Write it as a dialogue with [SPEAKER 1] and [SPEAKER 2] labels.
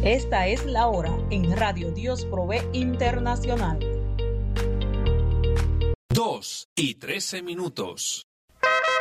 [SPEAKER 1] Esta es la hora en Radio Dios Provee Internacional.
[SPEAKER 2] 2:13.